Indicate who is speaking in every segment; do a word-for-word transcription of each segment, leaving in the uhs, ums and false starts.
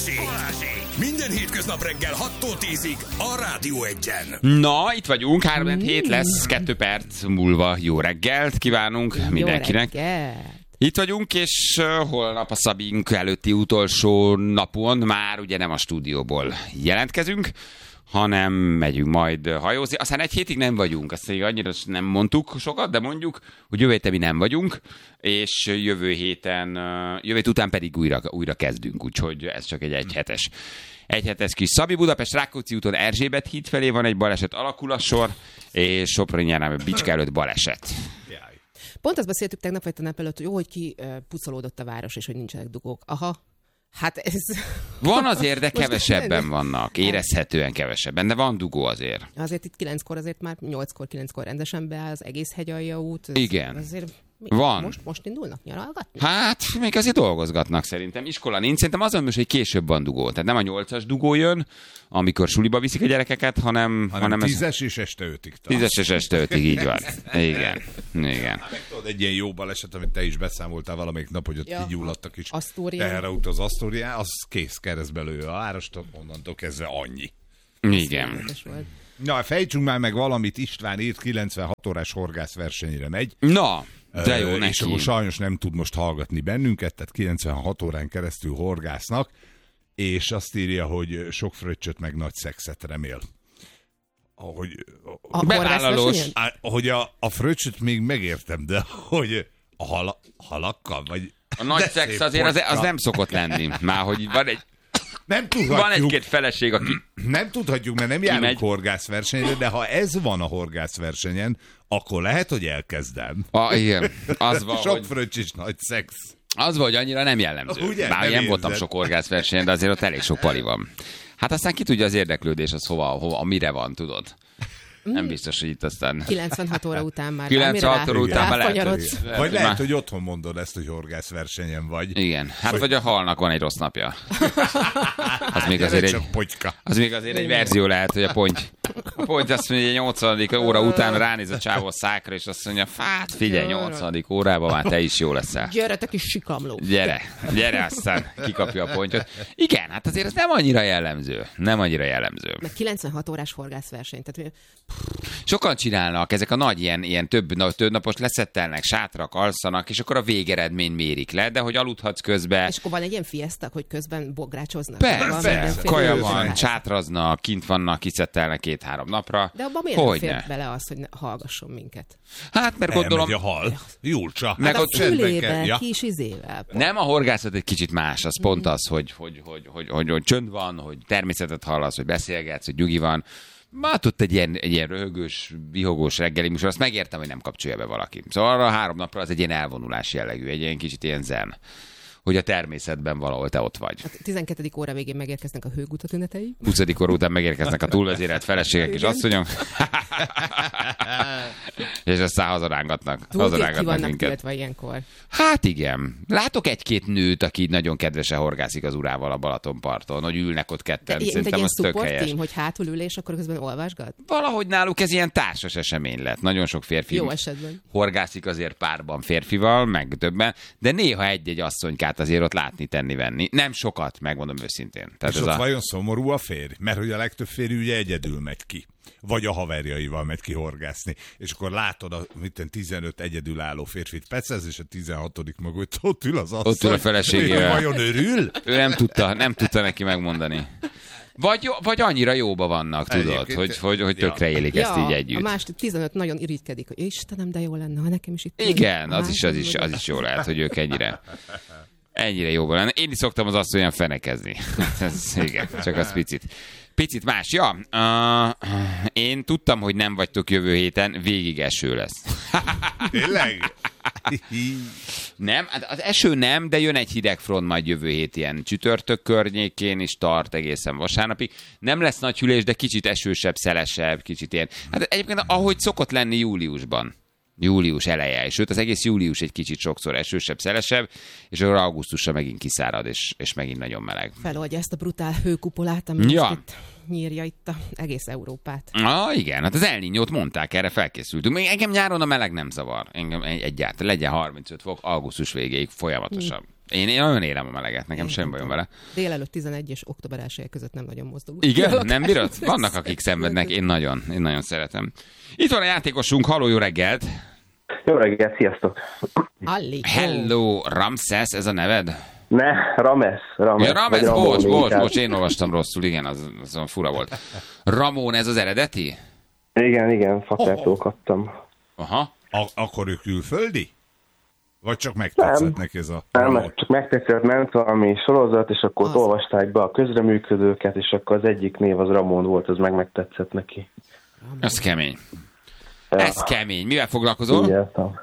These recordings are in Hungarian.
Speaker 1: Minden hétköznap reggel hattól tízig a Rádió Egyen.
Speaker 2: Na, itt vagyunk, három hét lesz, kettő perc múlva jó reggelt kívánunk jó mindenkinek.
Speaker 3: Reggelt.
Speaker 2: Itt vagyunk, és uh, holnap a Szabink előtti utolsó napon már ugye nem a stúdióból jelentkezünk, hanem megyünk majd hajózni. Aztán egy hétig nem vagyunk, azt még annyira nem mondtuk sokat, de mondjuk, hogy jövő héten mi nem vagyunk, és jövő héten, jövő hét után pedig újra, újra kezdünk, úgyhogy ez csak egy egyhetes. Egyhetes kis Szabi. Budapest Rákóczi úton Erzsébet híd felé van egy baleset, alakul a sor, és Soproni nyárán Bicske előtt baleset.
Speaker 3: Pont azt beszéltük tegnap vagy tegnap előtt, hogy jó, hogy ki uh, pucolódott a város, és hogy nincsenek dugók. Aha. Hát ez...
Speaker 2: Van azért, de kevesebben vannak. Érezhetően kevesebben, de van dugó azért.
Speaker 3: Azért itt kilenckor, azért már nyolckor, kilenckor rendesen beáll az egész hegyalja út. Ez,
Speaker 2: igen.
Speaker 3: Azért
Speaker 2: van.
Speaker 3: Most, most indulnak nyaralgatni?
Speaker 2: Hát, még azért dolgozgatnak szerintem. Iskola nincs, szerintem azon most, hogy később van dugó. Tehát nem a nyolcas dugó jön, amikor suliba viszik a gyerekeket, hanem...
Speaker 4: Hanem,
Speaker 2: hanem
Speaker 4: tízes ez... és este ötig.
Speaker 2: Tízes és este ötig, így van. Igen. Igen.
Speaker 4: Hát, tudod, egy ilyen jó baleset, amit te is beszámoltál valamelyik nap, hogy ott ja, kigyulladtak is. Teherautó az Asztóriá, az kész keresztbe lő a várostot, onnantól kezdve annyi.
Speaker 2: Igen.
Speaker 4: Na, fejtsünk már meg valamit, István írt, kilencvenhat órás horgászversenyre megy.
Speaker 2: Na, de jó neki.
Speaker 4: És akkor sajnos nem tud most hallgatni bennünket, tehát kilencvenhat órán keresztül horgásznak, és azt írja, hogy sok fröccsöt meg nagy szexet remél. Ahogy,
Speaker 3: a
Speaker 2: bevállalós.
Speaker 4: Hogy a, a fröccsöt még megértem, de hogy a hala, halakkal, vagy...
Speaker 2: A nagy szex azért az, az nem szokott lenni. Már hogy van egy...
Speaker 4: Nem tudhatjuk.
Speaker 2: Van egy-két feleség, aki...
Speaker 4: Nem tudhatjuk, mert nem járunk horgászversenyre, de ha ez van a horgászversenyen, akkor lehet, hogy elkezdem.
Speaker 2: Ah, igen. Az van,
Speaker 4: sok
Speaker 2: hogy...
Speaker 4: fröccs is nagy szex.
Speaker 2: Az vagy annyira nem jellemző.
Speaker 4: Ugye,
Speaker 2: Bár
Speaker 4: nem
Speaker 2: nem voltam sok horgászversenyen, de azért ott elég sok pali van. Hát aztán ki tudja az érdeklődés, az hova, hova mire van, tudod? Nem biztos, hogy itt aztán...
Speaker 3: kilencvenhat óra után már.
Speaker 2: kilencvenhat óra után már lehet, hogy...
Speaker 4: Vagy lehet, hogy otthon mondod ezt, hogy horgászversenyen vagy.
Speaker 2: Igen. Hát vagy a halnak van egy rossz napja. Az még azért egy... Az még azért egy verzió lehet, hogy a ponty... A ponty azt mondja, hogy a nyolcvadik óra után ránéz a csávó szákra, és azt mondja, hát figyelj, nyolcvadik órában már te is jó leszel.
Speaker 3: Gyere, te kis sikamló.
Speaker 2: Gyere, gyere, aztán kikapja a pontyot. Igen, hát azért ez nem annyira jellemző. Nem annyira jellemző.
Speaker 3: Meg kilencvenhat órás horgászverseny. Tehát...
Speaker 2: Sokan csinálnak, ezek a nagy ilyen, ilyen több, több napos leszettelnek, sátrak, alszanak, és akkor a végeredményt mérik le, de hogy aludhatsz közben.
Speaker 3: És akkor van egy ilyen fiesta, hogy közben bográcsoznak.
Speaker 2: Persze, kaja van, sátraznak, kint vannak, kiszettelnek két-három napra.
Speaker 3: De abban miért hogy fér ne? Bele az, hogy ne hallgasson minket?
Speaker 2: Hát, mert gondolom...
Speaker 4: Elmegy a hal. Julcsa.
Speaker 3: Hát a fülébe, ja. Kis izével.
Speaker 2: Nem, a horgászat egy kicsit más, az pont az, hogy, hogy, hogy, hogy, hogy, hogy csönd van, hogy természetet hallasz, hogy beszélgetsz, hogy nyugi van. Már ott egy ilyen, egy ilyen röhögős, vihogós reggeli műsor, azt megértem, hogy nem kapcsolja be valaki. Szóval arra a három napra az egy ilyen elvonulás jellegű, egy ilyen kicsit ilyen zen, hogy a természetben valahol te ott vagy.
Speaker 3: A tizenkettedik óra végén megérkeznek a hőgutat ünnetei.
Speaker 2: huszadik óra után megérkeznek a túlvezérelt feleségek és asszonyok. És aztán hazarángatnak. hazarángatnak
Speaker 3: ki vannak tiltva ilyenkor.
Speaker 2: Hát igen. Látok egy-két nőt, aki nagyon kedvesen horgászik az urával a Balatonparton, hogy ülnek ott ketten.
Speaker 3: De
Speaker 2: szerintem
Speaker 3: egy
Speaker 2: az
Speaker 3: ilyen
Speaker 2: tök helyes.
Speaker 3: team, hogy hátul ül, és akkor közben olvasgat?
Speaker 2: Valahogy náluk ez ilyen társas esemény lett. Nagyon sok férfi
Speaker 3: jó esetben
Speaker 2: horgászik azért párban férfival, meg többen, de néha egy-egy asszonykát azért ott látni, tenni, venni. Nem sokat, megmondom őszintén. Tehát
Speaker 4: és
Speaker 2: ez
Speaker 4: ott
Speaker 2: a...
Speaker 4: vajon szomorú a férj? Mert hogy a legtöbb férj ugye egyedül megy ki. Vagy a haverjaival megy ki horgászni. És akkor látod a mitten tizenöt egyedülálló férfit pecez, és a tizenhatodik maga, hogy ott ül az asszony.
Speaker 2: Ott ül a feleségével.
Speaker 4: Vajon örül?
Speaker 2: Ő nem tudta, nem tudta neki megmondani. Vagy, vagy annyira jóba vannak, tudod, hogy, hogy, hogy tökre élik ja, ezt így együtt.
Speaker 3: A másik tizenöt nagyon irigykedik, hogy Istenem, de jó lenne, ha nekem is itt...
Speaker 2: Igen, az is, az, is, az is jó lehet, hogy ők ennyire... Ennyire jóban lenne. Én is szoktam az azt olyan fenekezni. Ez, igen, csak az picit. Picit más. Ja, uh, én tudtam, hogy nem vagytok jövő héten, végig eső lesz.
Speaker 4: Tényleg?
Speaker 2: Nem, az eső nem, de jön egy hideg front majd jövő hét ilyen csütörtök környékén, és tart egészen vasárnapig. Nem lesz nagy hűlés, de kicsit esősebb, szelesebb, kicsit ilyen. Hát egyébként ahogy szokott lenni júliusban. Július eleje, sőt az egész július egy kicsit sokszor esősebb, szelesebb, és akkor augusztusra megint kiszárad, és, és megint nagyon meleg.
Speaker 3: Feloldja ezt a brutál hőkupolát, ami
Speaker 2: ja.
Speaker 3: most itt nyírja itt a egész Európát.
Speaker 2: Ah, igen, hát az El Niñót mondták, erre felkészültünk. Még engem nyáron a meleg nem zavar. Engem egyáltalán legyen harmincöt fok augusztus végéig folyamatosan. Én, én nagyon élem a meleget, nekem semmi bajom vele.
Speaker 3: Délelőtt tizenegy és október elsője között nem nagyon mozdulunk.
Speaker 2: Igen? Nem bírod? Vannak, akik szenvednek, én nagyon, én nagyon szeretem. Itt van a játékosunk, halló, jó reggelt!
Speaker 5: Jó reggelt, sziasztok!
Speaker 3: Halli.
Speaker 2: Hello, Ramses, ez a neved?
Speaker 5: Ne, Rames. Rames,
Speaker 2: Ja, Rames,
Speaker 5: vagy Ramon
Speaker 2: bocs, bocs,
Speaker 5: inkább.
Speaker 2: bocs, én olvastam rosszul, igen, az, az olyan fura volt. Ramón, ez az eredeti?
Speaker 5: Igen, igen, fakától kaptam.
Speaker 2: Aha.
Speaker 4: A- akkor ő külföldi? Vagy csak megtetszett
Speaker 5: Nem.
Speaker 4: neki ez a...
Speaker 5: Nem, csak megtetszett, ment valami sorozat, és akkor
Speaker 3: Az.
Speaker 5: ott olvasták be a közreműködőket, és akkor az egyik név az Ramon volt, az meg megtetszett neki.
Speaker 2: Ez kemény.
Speaker 5: Ja,
Speaker 2: Ez kemény. Mivel foglalkozol?
Speaker 5: így jártam.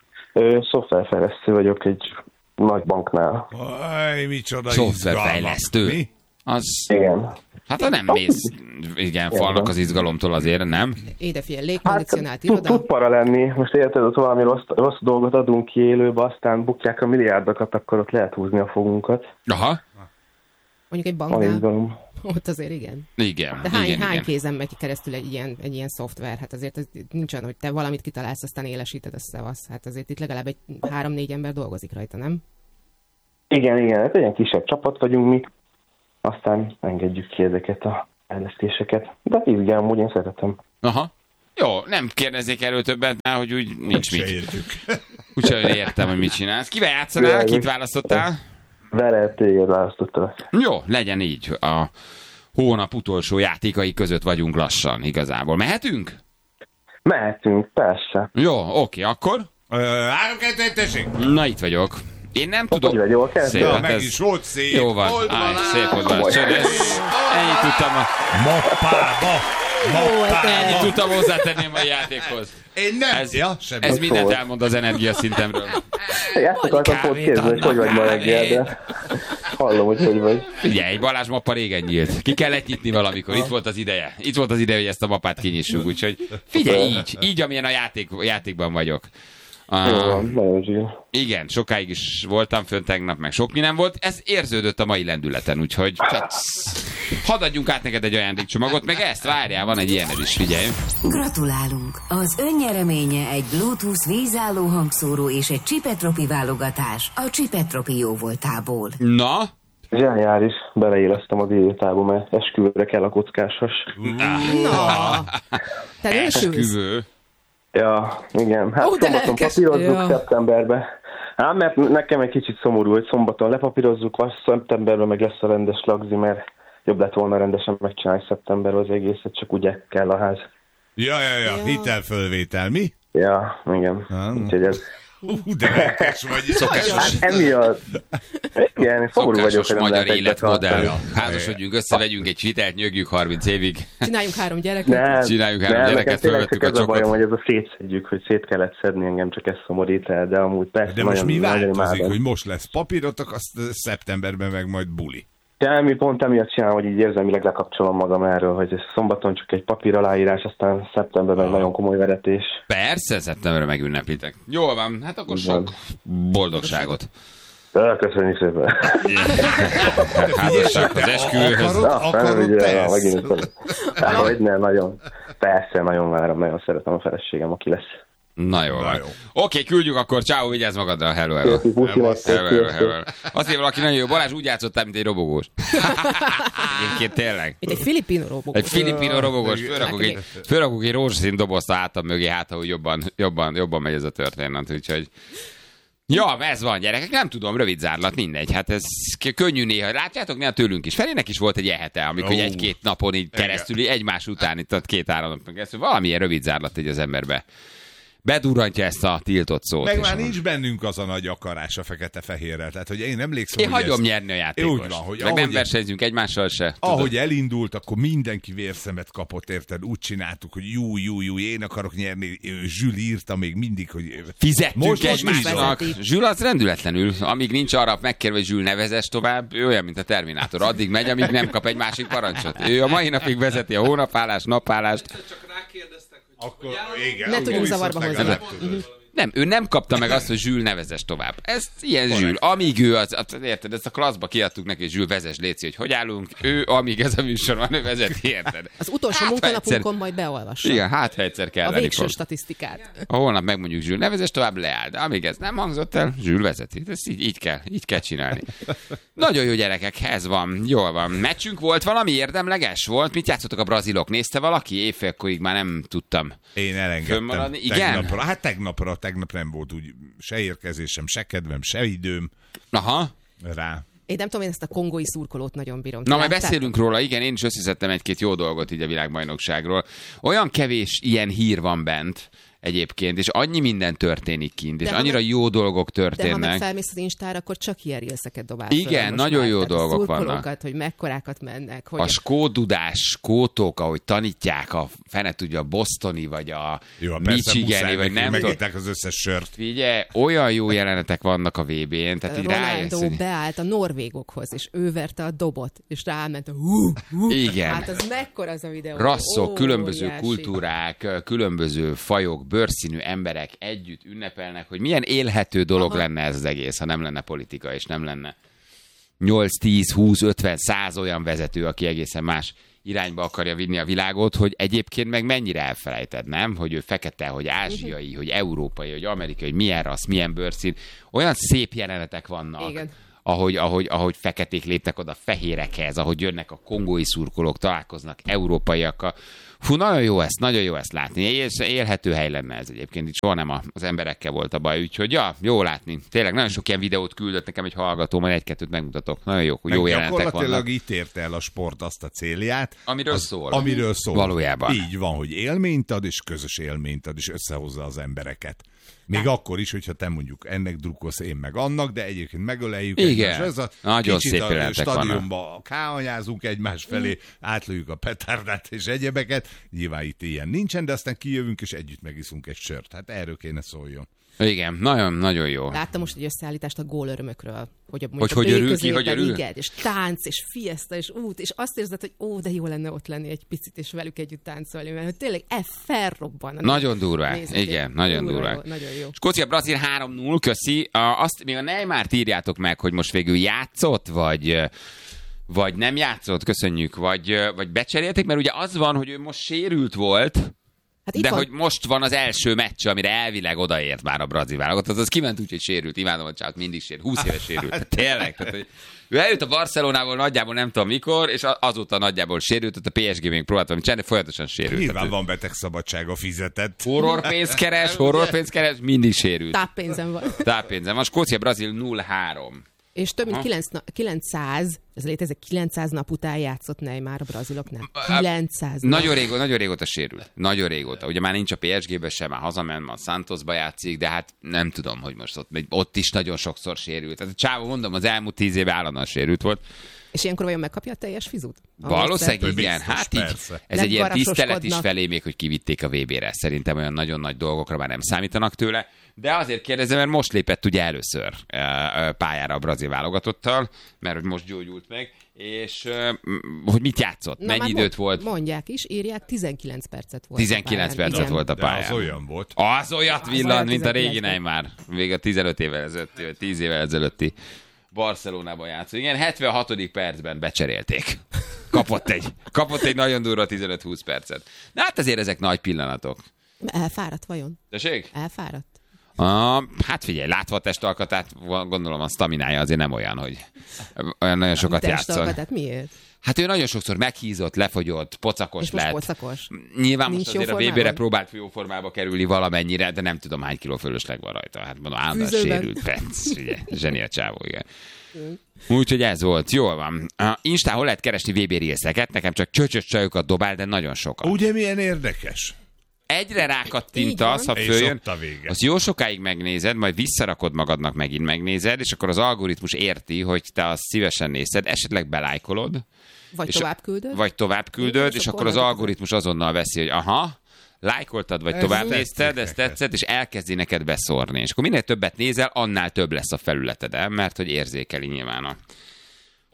Speaker 5: Ö, Szoftverfejlesztő vagyok egy nagy banknál.
Speaker 4: Aj, micsoda
Speaker 2: Szoftverfejlesztő.
Speaker 4: izgalmas. Mi?
Speaker 2: Az,
Speaker 5: Igen.
Speaker 2: hát ha nem mész, igen, falnak az izgalomtól azért, nem?
Speaker 3: Éde figyelj,
Speaker 5: Hát
Speaker 3: légkondicionált
Speaker 5: tud,
Speaker 3: iroda.
Speaker 5: tud para lenni. Most érted, ott valami rossz, rossz dolgot adunk ki élőbe, aztán bukják a milliárdokat, akkor ott lehet húzni a fogunkat.
Speaker 2: Aha.
Speaker 3: Mondjuk egy
Speaker 5: Van
Speaker 3: banknál,
Speaker 5: izgalom.
Speaker 3: ott azért igen.
Speaker 2: Igen,
Speaker 3: De hány,
Speaker 2: igen,
Speaker 3: hány
Speaker 2: igen.
Speaker 3: kézen megy keresztül egy ilyen, egy ilyen szoftver? Hát azért ez nincs olyan, hogy te valamit kitalálsz, aztán élesíted, összevasz. Hát azért itt legalább egy három-négy ember dolgozik rajta, nem?
Speaker 5: Igen, igen, hát egy ilyen kisebb csapat vagyunk mi, aztán engedjük ki ezeket a fejlesztéseket. De izgalom, úgy én szeretem.
Speaker 2: Aha. Jó, nem kérdezzék erről többet, mert hogy úgy nincs
Speaker 4: Se
Speaker 2: mit.
Speaker 4: értjük.
Speaker 2: Úgyhogy értem, hogy mit csinálsz. Kivel játszanál?
Speaker 5: Világos.
Speaker 2: Kit választottál?
Speaker 5: Vele téged választottalak.
Speaker 2: Jó, legyen így. A hónap utolsó játékai között vagyunk lassan, igazából. Mehetünk?
Speaker 5: Mehetünk, persze.
Speaker 2: Jó, oké, akkor.
Speaker 4: Ö, Három, kettő, egy, tessék!
Speaker 2: Na, itt vagyok. Én nem tudom.
Speaker 5: Hogy vagy, jól kezd?
Speaker 2: Szép,
Speaker 4: Ja,
Speaker 2: hát
Speaker 4: meg
Speaker 2: ez-
Speaker 4: is volt szép.
Speaker 2: Jó van,
Speaker 4: Hol
Speaker 2: állj,
Speaker 4: áll?
Speaker 2: szép volt van. Csodás. Ennyit tudtam,
Speaker 4: Mappába! Mappába!
Speaker 2: ennyit tudtam hozzátenni a mai játékhoz.
Speaker 4: Én nem.
Speaker 2: Ez,
Speaker 4: ja, semmi.
Speaker 2: ez mindent
Speaker 5: volt.
Speaker 2: elmond az energiaszintemről.
Speaker 5: Ezt akartam pont kérdezni, hogy hogy vagy ma reggel, de hallom, hogy hogy vagy.
Speaker 2: Figyelj, Balázs mappa régen nyílt. Ki kellett nyitni valamikor. Itt volt az ideje. Itt volt az ideje, hogy ezt a mappát kinyissuk. Úgyhogy figyelj, így, így amilyen a játék, játékban vagyok.
Speaker 5: Jó
Speaker 2: Uh,
Speaker 5: van, nagyon zsír.
Speaker 2: igen, sokáig is voltam fönn tegnap, meg sok minden volt. Ez érződött a mai lendületen, úgyhogy hát, hadd adjunk át neked egy ajándékcsomagot, meg ezt várjál, van egy ilyened is, figyelj.
Speaker 6: Gratulálunk! Az önnyereménye egy Bluetooth vízálló hangszóró és egy Csipetropi válogatás a Csipetropi jóvoltából.
Speaker 2: Na,
Speaker 5: Zseniális, beleéleztem a diétába, mert esküvőre kell a kockásas.
Speaker 3: Na! Te nősülsz?
Speaker 2: esküvő.
Speaker 5: Ja, igen. Hát
Speaker 3: Ó, de
Speaker 5: szombaton
Speaker 3: lelkes.
Speaker 5: papírozzuk
Speaker 3: Ja.
Speaker 5: szeptemberben. Hát, mert nekem egy kicsit szomorú, hogy szombaton lepapírozzuk, vagy szeptemberben meg lesz a rendes lagzi, mert jobb lett volna rendesen megcsinálni szeptemberben az egészet, csak ugye kell a ház.
Speaker 4: Ja, ja, ja,
Speaker 3: Ja.
Speaker 4: hitelfölvétel, mi?
Speaker 5: Ja, igen.
Speaker 4: Ah.
Speaker 5: Úgyhogy ez...
Speaker 4: Ú, de lelkes vagy.
Speaker 2: Szokásos.
Speaker 5: Emiatt... Igen, szomorú vagyok,
Speaker 2: Szokásos
Speaker 5: hogy nem
Speaker 2: magyar
Speaker 5: lehet egybe
Speaker 2: életmodell.
Speaker 5: tartani.
Speaker 2: Házasodjunk össze, vegyünk egy hitelt, nyögjük harminc évig.
Speaker 3: Csináljunk három gyereket.
Speaker 5: Nem,
Speaker 2: Csináljuk három
Speaker 5: nem,
Speaker 2: gyereket,
Speaker 5: nekem tényleg
Speaker 2: fölvettük
Speaker 5: csak
Speaker 2: a
Speaker 5: ez a
Speaker 2: csokot.
Speaker 5: bajom, hogy ez a szétszedjük, hogy szét kellett szedni, engem csak ez szomorít el, de amúgy persze
Speaker 4: De most
Speaker 5: nagyon,
Speaker 4: mi
Speaker 5: nagyon
Speaker 4: változik,
Speaker 5: imádom.
Speaker 4: hogy most lesz papírotok, azt szeptemberben meg majd buli.
Speaker 5: Semmi, pont emiatt csinálom, hogy így érzelmileg lekapcsolom magam erről, hogy ez szombaton csak egy papír aláírás, aztán szeptemberben egy nagyon komoly veretés.
Speaker 2: Persze, szeptemberre megünneplitek. Jól van, hát akkor
Speaker 5: Igen.
Speaker 2: sok boldogságot.
Speaker 5: Ö, Köszönjük szépen.
Speaker 2: Házassághoz, esküvőhöz.
Speaker 4: Akarod,
Speaker 5: Na,
Speaker 4: akarod,
Speaker 5: ugye,
Speaker 4: te
Speaker 5: na,
Speaker 4: ezt.
Speaker 5: megint hát, hogy ne, nagyon. Persze, nagyon várom, nagyon szeretem a feleségem, aki lesz.
Speaker 2: Na jó.
Speaker 4: Na
Speaker 2: van.
Speaker 4: jó.
Speaker 2: Oké, küldjük akkor, ciao, vigyázz magadra, hello, hello.
Speaker 5: Köszi, puszi,
Speaker 4: Nem,
Speaker 5: nektek,
Speaker 2: Hello, hello,
Speaker 5: sziasztok.
Speaker 2: hello. Azt mondja valaki nagyon jó, Balázs úgy játszottál, mint egy robogós. Egyébként tényleg.
Speaker 3: Mint egy filipino robot.
Speaker 2: Egy filipino robogós, fölrakok egy, fölrakok egy rózsaszín dobozt a hátam mögé, hát ahogy jobban, jobban, jobban megy ez a történet, úgyhogy... Ja, ez van, gyerekek, nem tudom, rövid zárlat, mindegy. Hát ez k- könnyű néha. Látjátok, néha tőlünk is. Felének is volt egy ehete, amikor
Speaker 4: Ó.
Speaker 2: egy-két napon így keresztül, így egymás után itt ott két-három napon keresztül. Valamilyen rövid zárlat így az emberbe. Bedurrantja ezt a tiltott szót.
Speaker 4: Meg
Speaker 2: és
Speaker 4: már
Speaker 2: van.
Speaker 4: nincs bennünk az a nagy akarás a fekete-fehérrel. Tehát, hogy én emlékszem,
Speaker 2: Én
Speaker 4: hogy
Speaker 2: hagyom
Speaker 4: ez,
Speaker 2: nyerni a játékost.
Speaker 4: Úgy van, hogy
Speaker 2: Meg
Speaker 4: ahogy-
Speaker 2: nem versenyzünk egymással se. Tudod?
Speaker 4: ahogy elindult, akkor mindenki vérszemet kapott, érted? Úgy csináltuk, hogy jú, jú, jú, én akarok nyerni. Zsül írta még mindig, hogy...
Speaker 2: Fizettünk
Speaker 4: Most-
Speaker 2: most,
Speaker 4: most
Speaker 2: egymásnak.
Speaker 3: vezeti.
Speaker 2: Zsül az rendületlenül, amíg nincs arra megkérve, hogy Zsül ne vezess tovább, ő olyan, mint a Terminátor. Addig megy, amíg nem kap egy másik parancsot. Ő a mai napig vezeti a hónapállást, napállást.
Speaker 4: Akkor, igen,
Speaker 3: Ne
Speaker 4: akkor
Speaker 3: tudjunk zavarba
Speaker 4: viszont
Speaker 3: hozni.
Speaker 4: legalább tudod.
Speaker 2: Nem, ő nem kapta meg azt, hogy Zsül ne vezess tovább. Ez ilyen Zsül. Amíg ő az, az, érted, ezt a klasszba kiadtuk neki, hogy Zsül vezess, léci, hogy hogy állunk. Ő, amíg ez a műsor van, ő vezeti, érted?
Speaker 3: Az utolsó
Speaker 2: Hát,
Speaker 3: munkanapunkon
Speaker 2: egyszer,
Speaker 3: majd beolvassa.
Speaker 2: igen, hát ha egyszer kell.
Speaker 3: A végső statisztikát.
Speaker 2: Ha holnap megmondjuk Zsül, ne vezess tovább, leáll. De amíg ez nem hangzott el, Zsül vezeti. Ezt így, így kell, így kell csinálni. Nagyon jó gyerekek, ez van, jól van. Meccsünk volt, valami érdemleges volt? Mit játszottak a brazilok? Nézte valaki? Éjfélkorig már nem tudtam.
Speaker 4: Én elengedtem.
Speaker 2: Igen?
Speaker 4: Tegnapra, hát tegnapra, tegnap nem volt úgy se érkezésem, se kedvem, se időm
Speaker 2: Aha.
Speaker 4: rá.
Speaker 3: Én nem tudom, én ezt a kongói szurkolót nagyon bírom.
Speaker 2: Na, majd beszélünk róla, igen, én is összeszedtem egy-két jó dolgot így a világbajnokságról. Olyan kevés ilyen hír van bent egyébként, és annyi minden történik kint, és annyira
Speaker 3: meg,
Speaker 2: jó dolgok történnek.
Speaker 3: De ha meg felmész az Instára, akkor csak ilyen reelseket dobál.
Speaker 2: Igen, nagyon már, jó dolgok vannak.
Speaker 3: Hogy mekkorákat mennek. Hogy
Speaker 2: a skódudás, skótok, ahogy tanítják a fene tudja, a bostoni, vagy a
Speaker 4: jó,
Speaker 2: michigani, vagy nem
Speaker 4: tudom. az összes sört.
Speaker 2: Figyelj, olyan jó jelenetek vannak a vé bén, tehát így
Speaker 3: Ronaldo
Speaker 2: rájössz,
Speaker 3: beállt a norvégokhoz, és ő verte a dobot, és ráment a hú, hú.
Speaker 2: Igen.
Speaker 3: Hát az mekkora az a videó.
Speaker 2: Rasszok,
Speaker 3: Ó,
Speaker 2: különböző
Speaker 3: óriási.
Speaker 2: kultúrák, különböző fajok, bőrszínű emberek együtt ünnepelnek, hogy milyen élhető dolog Aha. lenne ez az egész, ha nem lenne politika, és nem lenne nyolc, tíz, húsz, ötven, száz olyan vezető, aki egészen más irányba akarja vinni a világot, hogy egyébként meg mennyire elfelejted, nem? Hogy ő fekete, hogy ázsiai, hogy európai, hogy amerikai, hogy milyen rassz, milyen bőrszín. Olyan szép jelenetek vannak. Igen. Ahogy, ahogy, ahogy feketék léptek oda fehérekhez, ahogy jönnek a kongói szurkolók, találkoznak európaiakkal. Fú, nagyon jó ezt, nagyon jó ezt látni. Élhető hely lenne ez egyébként, itt soha nem az emberekkel volt a baj, úgyhogy ja, jó látni. Tényleg nagyon sok ilyen videót küldött nekem egy hallgató, majd egy-kettőt megmutatok. Nagyon jó, jó jelentek vannak.
Speaker 4: Gyakorlatilag itt érte el a sport azt a célját.
Speaker 2: Amiről
Speaker 4: az,
Speaker 2: szól.
Speaker 4: Amiről szól.
Speaker 2: Valójában.
Speaker 4: Így van, hogy élményt ad, és közös élményt ad, és összehozza az embereket. Még nem. akkor is, hogyha te mondjuk ennek drukkolsz, én meg annak, de egyébként megöleljük
Speaker 2: igen.
Speaker 4: egymás. Ez a
Speaker 2: nagyon
Speaker 4: kicsit
Speaker 2: szép
Speaker 4: a stadionba
Speaker 2: vannak.
Speaker 4: káanyázunk egymás felé, mm. átlőjük a petárdát és egyebeket. Nyilván itt ilyen nincsen, de aztán kijövünk, és együtt megiszunk egy sört. Hát erről kéne szóljon.
Speaker 2: Igen, nagyon-nagyon jó.
Speaker 3: Láttam most egy összeállítást a gólörömökről. Hogy,
Speaker 2: hogy hogy örül ki, hogy örül?
Speaker 3: Igen, és tánc, és fiesta, és út, és azt érzed, hogy ó, de jó lenne ott lenni egy picit, és velük együtt táncolni, mert hogy tényleg e felrobban.
Speaker 2: Nagyon durvák, igen, nagyon durvák.
Speaker 3: Nagyon jó.
Speaker 2: Skócia-Brazil három null, köszi. Azt még a Neymart írjátok meg, hogy most végül játszott, vagy... vagy nem játszott, köszönjük, vagy, vagy becserélték, mert ugye az van, hogy ő most sérült volt, hát de van. Hogy most van az első meccs, amire elvileg odaért már a brazil válogatott, az kiment úgy, hogy sérült, imádom a csávot, mindig sérült, húsz éves sérült, tényleg. Tehát, hogy ő eljött a Barcelonából nagyjából nem tudom mikor, és azóta nagyjából sérült, ott a pé es gé még próbált valami csinálni, folyamatosan sérült.
Speaker 4: Nyilván
Speaker 2: tehát,
Speaker 4: van betegszabadsága fizetett.
Speaker 2: Horrorpénzt keres, horrorpénzt keres, mindig sérült.
Speaker 3: Táppénzem van.
Speaker 2: Táppénzem van. Skócia-Brazil null három.
Speaker 3: És több mint kilencszáz, ez létezik, kilencszáz nap után játszott Neymar a brazilok, nem? kilencszáz
Speaker 2: Nagyon, régó, nagyon régóta sérült. Nagyon régóta. Ugye már nincs a pé es gében sem, már hazament, már Santosba játszik, de hát nem tudom, hogy most ott, ott is nagyon sokszor sérült. Tehát a csávó, mondom, az elmúlt tíz éve állandóan sérült volt.
Speaker 3: És ilyenkor vajon megkapja a teljes fizut?
Speaker 2: Valószínűleg igen, hát így.
Speaker 4: Persze.
Speaker 2: Ez egy ilyen tisztelet is felé még, hogy kivitték a vé bére. Szerintem olyan nagyon nagy dolgokra már nem számítanak tőle. De azért kérdezem, mert most lépett ugye először pályára a brazil válogatottal, mert hogy most gyógyult meg, és hogy mit játszott, na, mennyi időt mond, volt?
Speaker 3: Mondják is, írják, tizenkilenc percet volt
Speaker 2: tizenkilenc
Speaker 3: a pályán.
Speaker 2: percet igen. volt a pályán.
Speaker 4: De az olyan volt.
Speaker 2: Az olyat villant, mint a régi Neymar. Még a tizenöt évvel ezelőtti, vagy tíz évvel ezelőtti Barcelonában játszó. Igen, hetvenhatodik percben becserélték. Kapott egy, kapott egy nagyon durva tizenöt-húsz percet. Na hát azért ezek nagy pillanatok.
Speaker 3: Elfáradt vajon?
Speaker 2: Tessék?
Speaker 3: Elfáradt.
Speaker 2: Uh, hát figyelj, látva a testalkatát, gondolom a sztaminája azért nem olyan, hogy olyan nagyon sokat játszol.
Speaker 3: Testalkatát miért?
Speaker 2: Hát ő nagyon sokszor meghízott, lefogyott, pocakos
Speaker 3: és
Speaker 2: lett.
Speaker 3: most pocakos?
Speaker 2: Nyilván
Speaker 3: nincs
Speaker 2: most azért a vé bére próbált jó formába kerülni valamennyire, de nem tudom hány kiló fölösleg van rajta. Hát mondom, állandóan sérült perc. Ugye, zseni a csávó, igen. Úgyhogy ez volt. Jól van. Uh, Instán hol lehet keresni vé bé részeket? Nekem csak csöcsös csajokat dobál, de nagyon sokat.
Speaker 4: Ugye milyen érdekes?
Speaker 2: Egyre rákattintasz, ha följön, azt jó sokáig megnézed, majd visszarakod magadnak, megint megnézed, és akkor az algoritmus érti, hogy te azt szívesen nézed, esetleg belájkolod.
Speaker 3: Vagy tovább küldöd.
Speaker 2: Vagy tovább küldöd, és, és akkor az algoritmus azonnal veszi, hogy aha, lájkoltad, vagy ez tovább nézted, ez tetszett, és elkezdi neked beszórni. És akkor minél többet nézel, annál több lesz a felületeden, mert hogy érzékeli nyilván a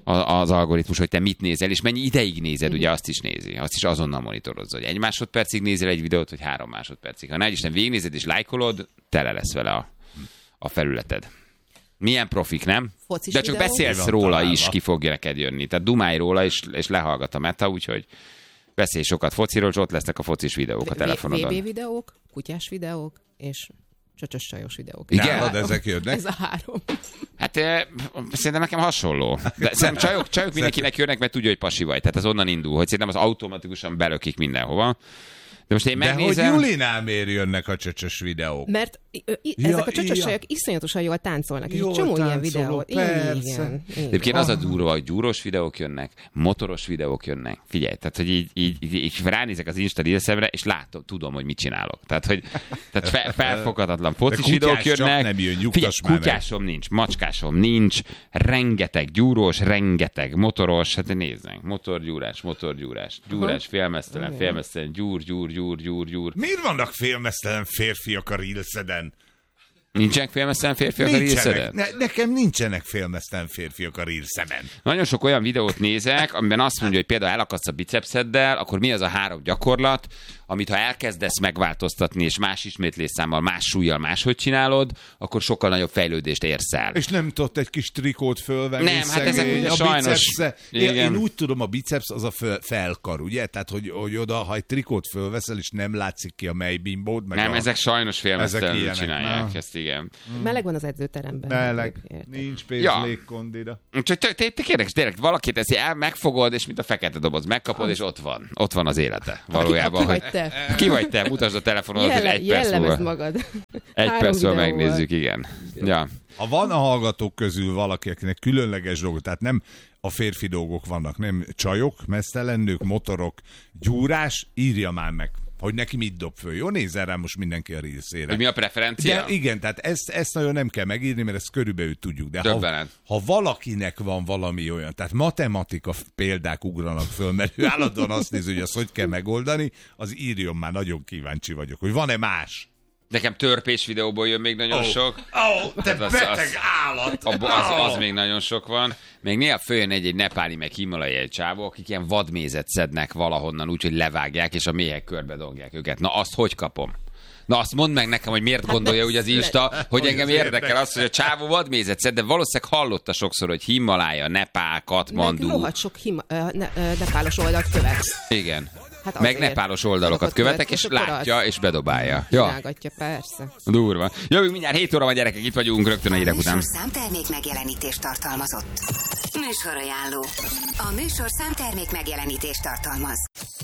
Speaker 2: az algoritmus, hogy te mit nézel, és mennyi ideig nézed, ugye azt is nézi. Azt is azonnal monitorozza, hogy egy másodpercig nézel egy videót, vagy három másodpercig. Ha nagy Isten végignézed és lájkolod, tele lesz vele a, a felületed. Milyen profik, nem?
Speaker 3: Focis
Speaker 2: de csak
Speaker 3: videó?
Speaker 2: beszélsz róla is, ki fogja neked jönni. Tehát dumálj róla, és, és lehallgat a meta, úgyhogy beszélj sokat fociról, és ott lesznek a focis videók a telefonodon.
Speaker 3: vé bé videók, kutyás videók, és csöcsös csajos videók.
Speaker 2: Igen?
Speaker 4: Nálad ezek jönnek?
Speaker 3: Ez a három.
Speaker 2: Hát eh, szerintem nekem hasonló. De szerintem csajok, csajok mindenkinek jönnek, mert tudja, hogy pasi vagy. Tehát az onnan indul, hogy szerintem az automatikusan belökik mindenhova. De most én
Speaker 4: De
Speaker 2: megnézem...
Speaker 4: hogy Julinál miért jönnek a csöcsös videók?
Speaker 3: Mert ö, i,
Speaker 4: Ja,
Speaker 3: ezek a csöcsös
Speaker 4: ja.
Speaker 3: sajok iszonyatosan jól táncolnak. És
Speaker 4: Jól
Speaker 3: egy csomó ilyen
Speaker 4: táncoló,
Speaker 3: videó.
Speaker 4: persze.
Speaker 3: Igen, igen.
Speaker 2: Egyébként az a durva, hogy gyúrós videók jönnek, motoros videók jönnek. Figyelj, tehát hogy így, így, így, így ránézek az Insta Reels-emre, és látom, tudom, hogy mit csinálok. Tehát, hogy tehát fe, felfoghatatlan focis videók jönnek.
Speaker 4: Nem jön,
Speaker 2: Figyelj,
Speaker 4: már
Speaker 2: kutyásom nincs, macskásom nincs, rengeteg gyúrós, rengeteg motoros, hát nézzünk, motorgyúrás, motorgyúrás, gyúrás, félmeztelen, félmeztelen, gyúr, gyúr, gyúr, gyúr, gyúr.
Speaker 4: Miért vannak félmeztelen férfiak a Reelseden?
Speaker 2: Nincsenek félmeztelen férfiak a Reelseden?
Speaker 4: Ne, nekem nincsenek félmeztelen férfiak a Reelseden.
Speaker 2: Nagyon sok olyan videót nézek, amiben azt mondja, hogy például elakadsz a bicepszeddel, akkor mi az a három gyakorlat, amit ha elkezdesz megváltoztatni, és más ismétlésszámmal, más súlyjal máshogy csinálod, akkor sokkal nagyobb fejlődést érsz el.
Speaker 4: És nem tudott egy kis trikót fölvenni.
Speaker 2: Nem, hát ezek
Speaker 4: szegény,
Speaker 2: ugye
Speaker 4: a
Speaker 2: sajnos-
Speaker 4: bicepsze- Én,
Speaker 2: igen.
Speaker 4: én úgy tudom, a biceps az a föl, felkar, ugye? Tehát, hogy, hogy oda, ha egy trikót fölveszel, és nem látszik ki a melybimbód, meg
Speaker 2: Nem,
Speaker 4: a...
Speaker 2: ezek sajnos félmeztelenül
Speaker 4: ilyenek,
Speaker 2: csinálják
Speaker 4: na.
Speaker 2: ezt, igen.
Speaker 3: Meleg van az edzőteremben.
Speaker 4: Meleg,
Speaker 3: Érted?
Speaker 4: nincs pénz
Speaker 2: Ja.
Speaker 4: légkondira.
Speaker 2: Úgyhogy te, te, te kérdés, tényleg valakit ezt el, megfogod, és mint a fekete doboz, megkapod, és ott van. Ott van az élete. Valójában.
Speaker 3: Ki
Speaker 2: hogy-
Speaker 3: vagy te?
Speaker 2: Ki vagy te? Mutasd a telefonodat, hogy
Speaker 3: Jelle,
Speaker 2: egy perc
Speaker 3: jellemezd
Speaker 2: múlva.
Speaker 3: magad.
Speaker 2: Egy
Speaker 3: Három
Speaker 2: perc múlva
Speaker 3: videóval.
Speaker 2: megnézzük, igen. Ja.
Speaker 4: Ha van a hallgatók közül valaki, akinek különleges dolgok, tehát nem a férfi dolgok vannak, nem csajok, meztelen nők, motorok, gyúrás, írja már meg, hogy neki mit dob föl. Jó, nézzen rá most mindenki a Reelsére.
Speaker 2: Hogy mi a preferencia?
Speaker 4: De igen, tehát ezt, ezt nagyon nem kell megírni, mert ezt körülbelül tudjuk. De ha,
Speaker 2: Döbbenet.
Speaker 4: ha valakinek van valami olyan, tehát matematika példák ugranak föl, mert ő állandóan azt nézi, hogy azt hogy kell megoldani, az írjon már, nagyon kíváncsi vagyok, hogy van-e más.
Speaker 2: Nekem törpés videóból jön még nagyon
Speaker 4: Ó.
Speaker 2: sok.
Speaker 4: Ó, oh, te
Speaker 2: Hát az-
Speaker 4: beteg
Speaker 2: az-
Speaker 4: állat!
Speaker 2: Abba, az, az még nagyon sok van. Még néha följön egy-egy nepáli, meg himalai csávó, akik ilyen vadmézet szednek valahonnan úgy, hogy levágják, és a méhek körbe dongják őket. Na azt hogy kapom? Na azt mondd meg nekem, hogy miért gondolja úgy az Insta, hogy engem
Speaker 4: az
Speaker 2: érdekel
Speaker 4: érdekel.
Speaker 2: az, hogy a csávó vadmézet szed, de valószínűleg hallotta sokszor, hogy Himalája, Nepál,
Speaker 3: Meg
Speaker 2: Katmandu.
Speaker 3: rohadt sok hima, ö, ne, ö, nepálos oldalt követsz.
Speaker 2: Igen.
Speaker 3: Hát
Speaker 2: Meg
Speaker 3: azért.
Speaker 2: nepálos oldalokat
Speaker 3: Azokat
Speaker 2: követek,
Speaker 3: követsz,
Speaker 2: és
Speaker 3: akkor
Speaker 2: látja,
Speaker 3: az.
Speaker 2: és bedobálja. Ja,
Speaker 3: Csinálgatja, persze.
Speaker 2: durva. Jövünk mindjárt hét óra van, gyerekek, itt vagyunk rögtön a hírek után.
Speaker 6: Műsorszám termék megjelenítést tartalmazott. Műsorajánló. A műsorszám termék megjelenítést tartalmaz.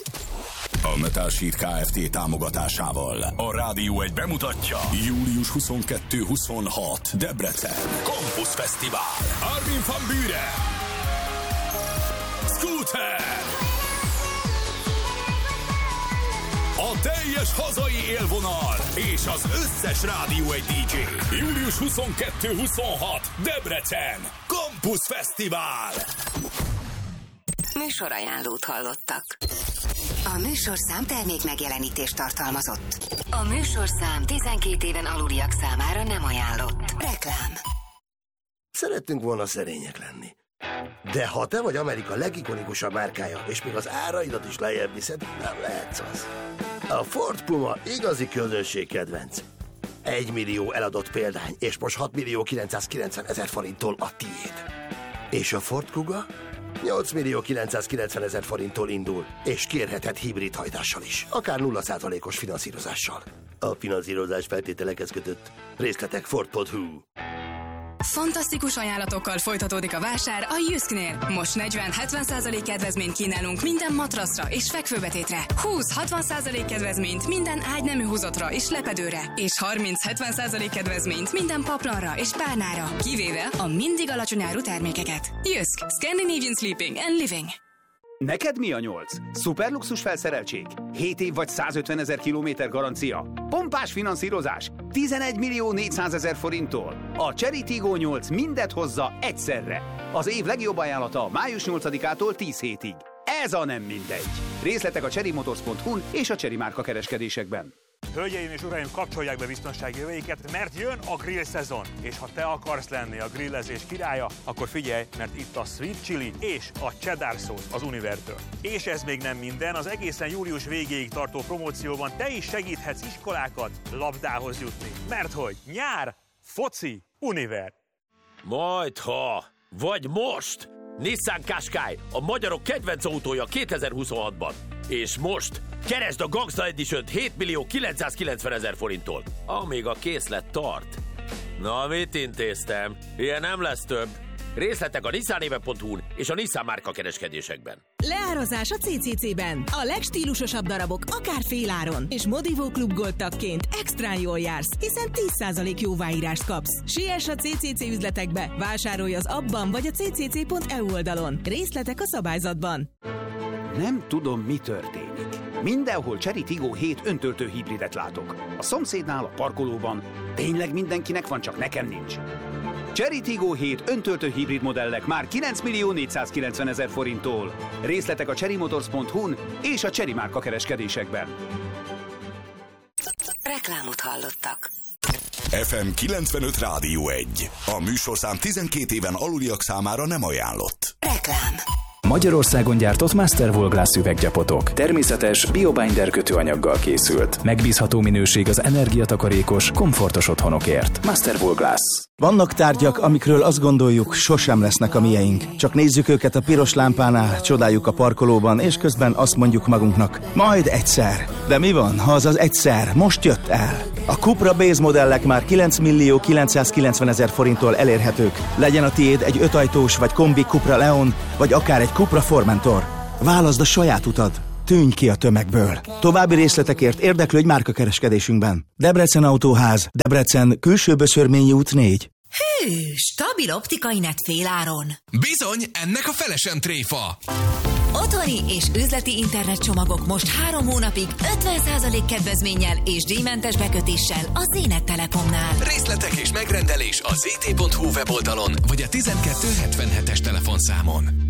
Speaker 1: A Metal Sheet Kft. Támogatásával a Rádió egy bemutatja július huszonkettő huszonhat Debrecen Campus Fesztivál. Armin van Buuren, Scooter, a teljes hazai élvonal és az összes Rádió egy dé dzsé. július huszonkettő huszonhat Debrecen Campus Fesztivál.
Speaker 6: Műsorajánlót hallottak. A műsorszám termék megjelenítést tartalmazott. A műsorszám tizenkét éven aluliak számára nem ajánlott. Reklám.
Speaker 7: Szerettünk volna szerények lenni. De ha te vagy Amerika legikonikusabb márkája, és még az áraidat is lejjebb viszed, nem lehetsz az. A Ford Puma igazi közönségkedvenc. Egy millió eladott példány, és most hat millió kilencszázkilencven ezer forinttól a tiéd. És a Ford Kuga? nyolc millió kilencszázkilencven ezer forinttól indul, és kérheted hibrid hajtással is, akár nulla százalékos finanszírozással. A finanszírozás feltételekhez kötött. Részletek ford pont hu.
Speaker 8: Fantasztikus ajánlatokkal folytatódik a vásár a Jysknél. Most negyven-hetven százalék kedvezményt kínálunk minden matraszra és fekvőbetétre. húsz-hatvan százalék kedvezményt minden ágynemű húzatra és lepedőre. És harminc-hetven százalék kedvezményt minden paplanra és párnára. Kivéve a mindig alacsony áru termékeket. Jysk. Scandinavian Sleeping and Living.
Speaker 9: Neked mi a nyolc? Szuperluxus felszereltség? hét év vagy százötven ezer kilométer garancia? Pompás finanszírozás? tizenegy millió négyszázezer forinttól? A Chery Tiggo nyolc mindet hozza egyszerre. Az év legjobb ajánlata május nyolcadikától tíz hétig. Ez a nem mindegy. Részletek a cherry motors pont hu-n és a Chery márka kereskedésekben.
Speaker 10: Hölgyeim és uraim, kapcsolják be biztonsági öveiket, mert jön a grill szezon. És ha te akarsz lenni a grillezés királya, akkor figyelj, mert itt a sweet chili és a cheddar sauce az Univertől. És ez még nem minden, az egészen július végéig tartó promócióban te is segíthetsz iskolákat labdához jutni. Mert hogy nyár, foci, Univer.
Speaker 11: Majdha, vagy most! Nissan Qashqai, a magyarok kedvenc autója kétezer-huszonhatban. És most keresd a Gangsta Edition-t hét millió kilencszázkilencvenezer forinttól, amíg a készlet tart. Na, mit intéztem? Ilyen nem lesz több. Részletek a nissanéve pont hu-n és a Nissan márka kereskedésekben.
Speaker 12: Leározás a cé cé cé-ben. A legstílusosabb darabok akár féláron. És Modivó Klub Gold tagként extrán jól jársz, hiszen tíz százalék jóváírást kapsz. Siess a cé cé cé üzletekbe, vásárolj az abban vagy a cé cé cé pont e u oldalon. Részletek a szabályzatban.
Speaker 9: Nem tudom, mi történik. Mindenhol Chery Tiggo hét öntöltő hibridet látok. A szomszédnál, a parkolóban. Tényleg mindenkinek van, csak nekem nincs. Chery Tiggo hét öntöltő hibrid modellek már kilenc millió négyszázkilencvenezer forinttól. Részletek a chery motors pont hu-n és a Chery márka kereskedésekben.
Speaker 6: Reklámot hallottak.
Speaker 1: ef em kilencvenöt Rádió egy. A műsorszám tizenkét éven aluliak számára nem ajánlott.
Speaker 6: Reklám.
Speaker 13: Magyarországon gyártott Masterwool Glass üveggyapotok. Természetes, biobinder kötőanyaggal készült. Megbízható minőség az energiatakarékos, komfortos otthonokért. Masterwool Glass.
Speaker 14: Vannak tárgyak, amikről azt gondoljuk, sosem lesznek a mieink. Csak nézzük őket a piros lámpánál, csodáljuk a parkolóban, és közben azt mondjuk magunknak, majd egyszer. De mi van, ha az az egyszer most jött el? A Cupra Base modellek már kilenc millió kilencszázkilencvenezer forinttól elérhetők. Legyen a tiéd egy ötajtós vagy kombi Cupra Leon, vagy akár egy Cupra Formentor. Válaszd a saját utad. Tűnj ki a tömegből. További részletekért érdeklődj márkakereskedésünkben. Debrecen Autóház, Debrecen, Külső Böszörményi út négy.
Speaker 15: Hű, stabil optikai net féláron.
Speaker 16: Bizony, ennek a fele sem tréfa.
Speaker 15: Otthoni és üzleti internetcsomagok most három hónapig ötven százalék kedvezménnyel és díjmentes bekötéssel a Zénet Telekomnál.
Speaker 16: Részletek és megrendelés a zé té pont hu weboldalon vagy a tizenkettő hetvenhetes telefonszámon.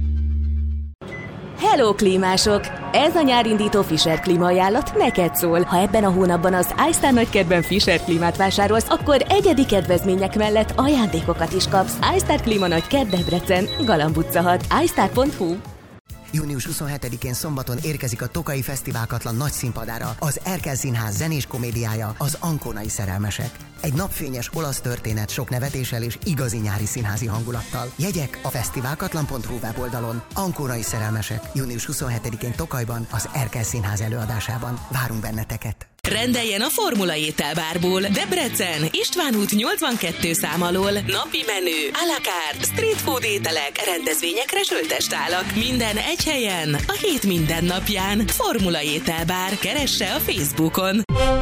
Speaker 17: Hello klímások! Ez a nyárindító Fischer klímaajánlat neked szól. Ha ebben a hónapban az iStar nagykertben Fischer klímát vásárolsz, akkor egyedi kedvezmények mellett ajándékokat is kapsz. iStar Klíma Nagykert Debrecen, Galamb utca hat, iStar pont hu.
Speaker 18: június huszonhetedikén szombaton érkezik a Tokai Fesztiválkatlan nagy színpadára az Erkel Színház zenés komédiája, az Ankonai szerelmesek. Egy napfényes olasz történet sok nevetéssel és igazi nyári színházi hangulattal. Jegyek a fesztiválkatlan pont hu weboldalon. Ankonai szerelmesek. június huszonhetedikén Tokajban, az Erkel Színház előadásában. Várunk benneteket!
Speaker 12: Rendeljen a Formula Ételbárból. Debrecen, István út nyolcvankettő szám alól. Napi menü, à la carte, street food ételek, rendezvényekre söltestálak. Minden egy helyen, a hét minden napján. Formula Ételbár. Keresse a Facebookon.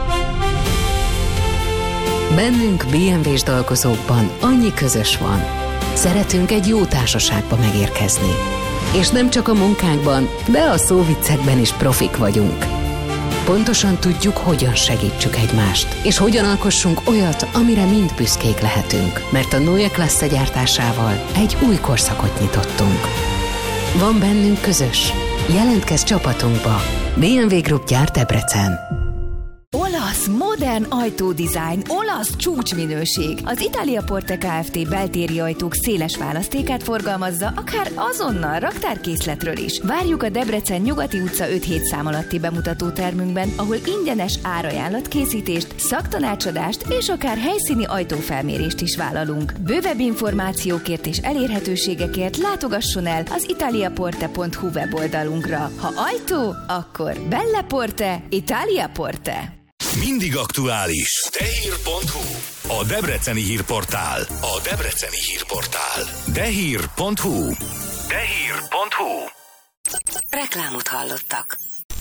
Speaker 6: Bennünk bé em vé-s dolgozókban annyi közös van. Szeretünk egy jó társaságba megérkezni. És nem csak a munkánkban, de a szóviccekben is profik vagyunk. Pontosan tudjuk, hogyan segítsük egymást, és hogyan alkossunk olyat, amire mind büszkék lehetünk, mert a Neue Klasse gyártásával egy új korszakot nyitottunk. Van bennünk közös. Jelentkezz csapatunkba. bé em vé Group gyárt Debrecen.
Speaker 19: Olasz, modern ajtódizájn, olasz csúcsminőség. Az Italia Porte Kft. Beltéri ajtók széles választékát forgalmazza, akár azonnal raktárkészletről is. Várjuk a Debrecen Nyugati utca öt hét szám alatti bemutató termünkben, ahol ingyenes árajánlatkészítést, szaktanácsadást és akár helyszíni ajtófelmérést is vállalunk. Bővebb információkért és elérhetőségekért látogasson el az italiaporte pont hu weboldalunkra. Ha ajtó, akkor Belle Porte, Italia Porte.
Speaker 1: Mindig aktuális. Dehír pont hu. A debreceni hírportál. A debreceni hírportál. Dehír pont hu. Dehír pont hu.
Speaker 6: Reklámot hallottak.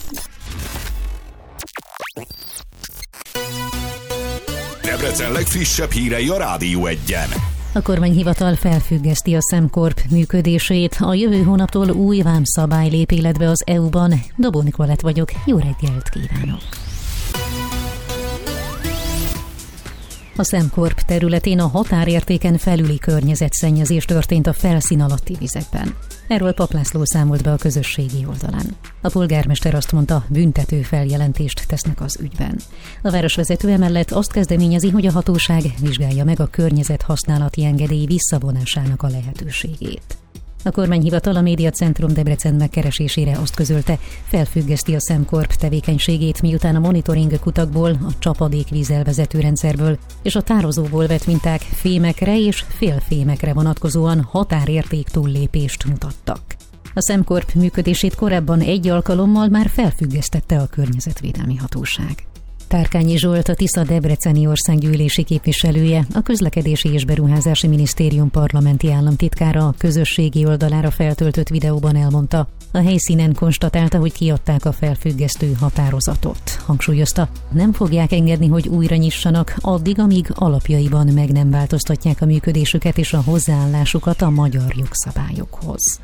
Speaker 1: Debrecen legfrissebb hírei a Rádió egyen.
Speaker 20: A kormányhivatal felfüggeszti a SemCorp működését. A jövő hónaptól új vámszabály lép életbe az é u-ban. Dobó Nikolett vagyok. Jó reggelt kívánok! A SemCorp területén a határértéken felüli környezetszennyezés történt a felszín alatti vizekben. Erről Pap László számolt be a közösségi oldalán. A polgármester azt mondta, büntető feljelentést tesznek az ügyben. A városvezető emellett azt kezdeményezi, hogy a hatóság vizsgálja meg a környezethasználati engedély visszavonásának a lehetőségét. A kormányhivatal a Médiacentrum Debrecen megkeresésére azt közölte, felfüggeszti a SemCorp tevékenységét, miután a monitoring kutakból, a csapadékvíz elvezető rendszerből és a tározóból vett minták fémekre és félfémekre vonatkozóan határérték túllépést mutattak. A SemCorp működését korábban egy alkalommal már felfüggesztette a Környezetvédelmi Hatóság. Tárkányi Zsolt, a Tisza Debreceni országgyűlési képviselője, a Közlekedési és Beruházási Minisztérium parlamenti államtitkára a közösségi oldalára feltöltött videóban elmondta, a helyszínen konstatálta, hogy kiadták a felfüggesztő határozatot. Hangsúlyozta, nem fogják engedni, hogy újra nyissanak, addig, amíg alapjaiban meg nem változtatják a működésüket és a hozzáállásukat a magyar jogszabályokhoz.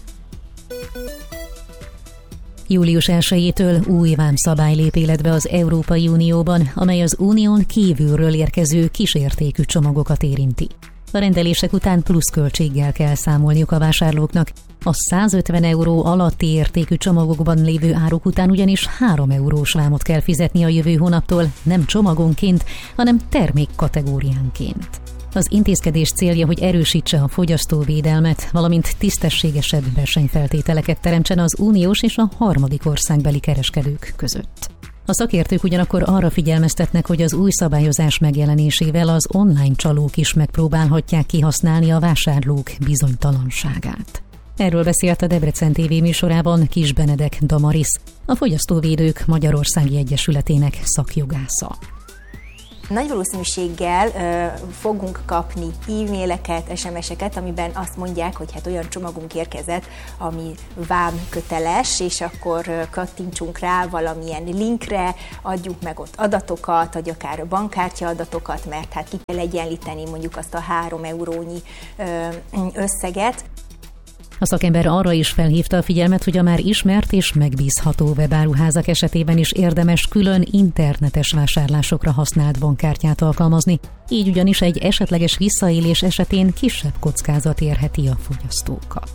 Speaker 20: július elsejétől új vámszabály lép életbe az Európai Unióban, amely az unión kívülről érkező kisértékű csomagokat érinti. A rendelések után pluszköltséggel kell számolniuk a vásárlóknak. A százötven euró alatti értékű csomagokban lévő áruk után ugyanis három eurós vámot kell fizetni a jövő hónaptól, nem csomagonként, hanem termékkategóriánként. Az intézkedés célja, hogy erősítse a fogyasztóvédelmet, valamint tisztességesebb versenyfeltételeket teremtsen az uniós és a harmadik országbeli kereskedők között. A szakértők ugyanakkor arra figyelmeztetnek, hogy az új szabályozás megjelenésével az online csalók is megpróbálhatják kihasználni a vásárlók bizonytalanságát. Erről beszélt a Debrecen té vé műsorában Kis Benedek Damaris, a Fogyasztóvédők Magyarországi Egyesületének szakjogásza.
Speaker 21: Nagy valószínűséggel ö, fogunk kapni e-maileket, es em es-eket, amiben azt mondják, hogy hát olyan csomagunk érkezett, ami vám köteles, és akkor ö, kattintsunk rá valamilyen linkre, adjuk meg ott adatokat, vagy akár a bankkártya adatokat, mert hát ki kell egyenlíteni mondjuk azt a három eurónyi ö, összeget.
Speaker 20: A szakember arra is felhívta a figyelmet, hogy a már ismert és megbízható webáruházak esetében is érdemes külön internetes vásárlásokra használt bankkártyát alkalmazni, így ugyanis egy esetleges visszaélés esetén kisebb kockázat érheti a fogyasztókat.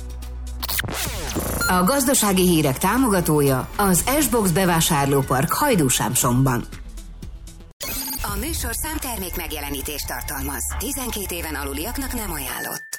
Speaker 15: A gazdasági hírek támogatója az S-Box bevásárlópark Hajdúsámsomban. A műsorszám termék megjelenítést tartalmaz. tizenkét éven aluliaknak nem ajánlott.